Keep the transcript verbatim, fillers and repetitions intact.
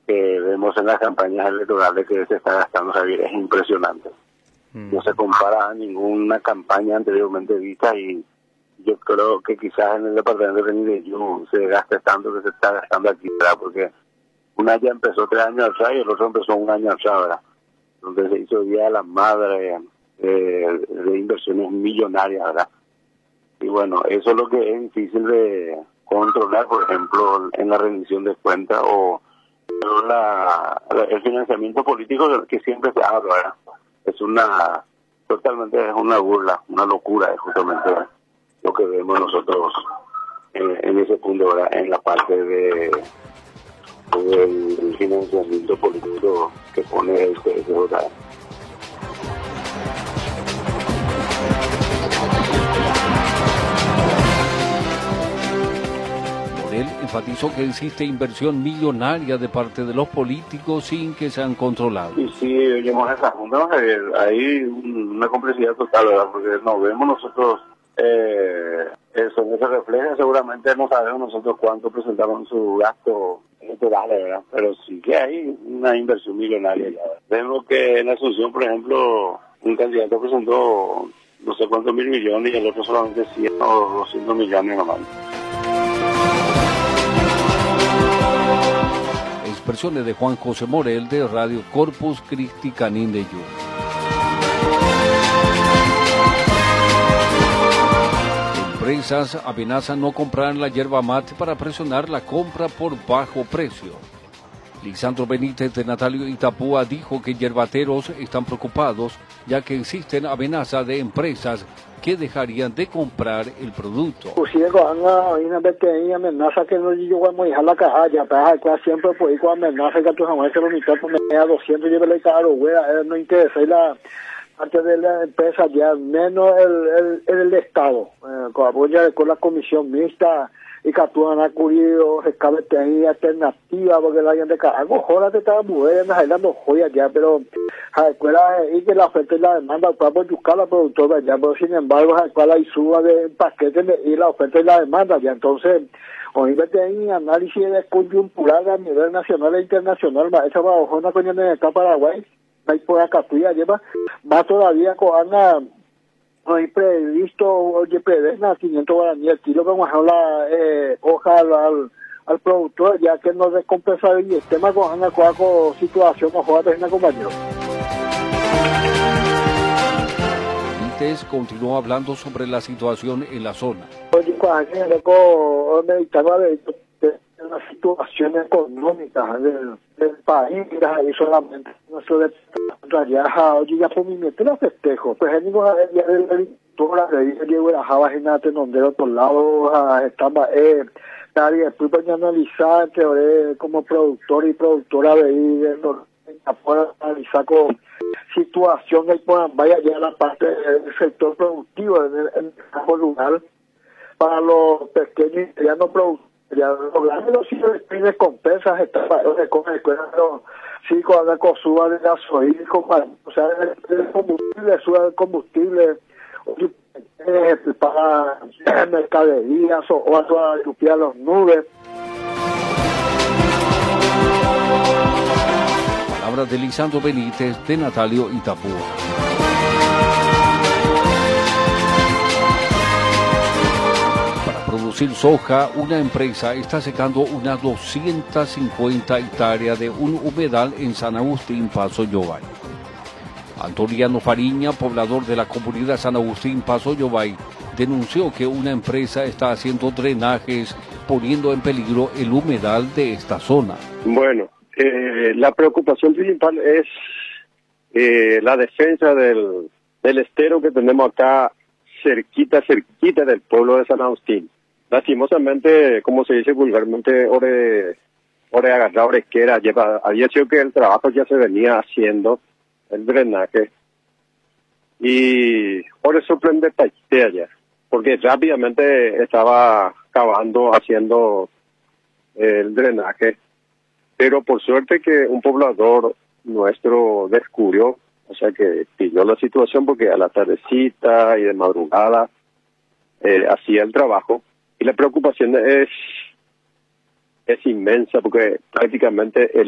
que vemos en las campañas electorales que se está gastando Javier es impresionante. Mm. No se compara a ninguna campaña anteriormente vista y yo creo que quizás en el departamento de Renileyú se gaste tanto que se está gastando aquí, ¿verdad? Porque una ya empezó tres años atrás y el otro empezó un año atrás, ¿verdad? Donde se hizo Día de la Madre, eh, de inversiones millonarias, ¿verdad? Y bueno, eso es lo que es difícil de controlar, por ejemplo, en la rendición de cuentas o la, la, el financiamiento político que siempre se habla, ¿verdad? Es una, totalmente es una burla, una locura, es justamente lo que vemos nosotros en, en ese punto, ¿verdad? En la parte de del financiamiento político que pone el P S J. Morel enfatizó que existe inversión millonaria de parte de los políticos sin que sean controlados. Y sí, oímos esa junta, hay una complejidad total, ¿verdad? Porque nos vemos nosotros, eh, eso no se refleja, seguramente no sabemos nosotros cuánto presentaron su gasto electoral, ¿verdad? Pero sí que hay una inversión millonaria ya. Vemos que en Asunción, por ejemplo, un candidato presentó no sé cuántos mil millones y el otro solamente cien o doscientos millones nomás. Expresiones de Juan José Morel de Radio Corpus Christi Canindeyú. Empresas amenazan no comprar la yerba mate para presionar la compra por bajo precio. Lisandro Benítez de Natalio Itapúa dijo que yerbateros están preocupados ya que existen amenazas de empresas que dejarían de comprar el producto. Pues sí, hay una pequeña amenaza que no llegó a dejar la caja, ya pero siempre pues con amenaza que tú jamás que lo mitad por media doscientos lleva el caro, güey, no interesa y la parte de la empresa ya menos el el, el Estado, eh, con apoyo con la comisión mixta y que tú han acudido rescate ahí alternativa porque la gente algo joda te estaba mujeres bailando joyas ya, pero a la escuela y que la oferta y la demanda para buscar la productora ya, pero sin embargo a la escuela y suba de paquete y la oferta y la demanda ya, entonces hoy vete en análisis de coyuntural a nivel nacional e internacional, esa va ojona con el acá Paraguay, ahí por acá tuya lleva más todavía con Ana. No hay previsto, oye, prevén quinientos guaraníes el kilo, vamos a la eh, hoja al, al, al productor, ya que no descompensa y el tema con una con situación, no joda, una compañero. Benítez continuó hablando sobre la situación en la zona. Oye, cuando meditaba de la situación económica del, del país, ahí solamente nuestro departamento, oye, ya por mi mente lo festejo, pues el único día del editora, de Diego la Java, Ginate, donde de otro lado estaba, eh, nadie, después voy a analizar, entre, como productor y productora de ahí, para analizar con situación, ahí puedan, vaya ya la parte del sector productivo en el, en el campo rural, para los pequeños y medianos productores. Ya los grandes sí les compensas está con el cuero sí con la suba de gasoil con o sea el combustible suba el combustible eh, para mercaderías o, o a toda limpiar las nubes. Palabras de Lisandro Benítez de Natalio Itapúa. Producir soja, una empresa está secando unas doscientas cincuenta hectáreas de un humedal en San Agustín, Paso Yobay. Antoniano Fariña, poblador de la comunidad San Agustín, Paso Yobay, denunció que una empresa está haciendo drenajes poniendo en peligro el humedal de esta zona. Bueno, eh, la preocupación principal es eh, la defensa del, del estero que tenemos acá cerquita, cerquita del pueblo de San Agustín. Lastimosamente, como se dice vulgarmente, ore, ore agarrar orequera, lleva, había sido que el trabajo ya se venía haciendo, el drenaje, y ore sorprende taite allá, porque rápidamente estaba cavando, haciendo el drenaje, pero por suerte que un poblador nuestro descubrió, o sea que pilló la situación porque a la tardecita y de madrugada eh, hacía el trabajo. Y la preocupación es, es inmensa porque prácticamente el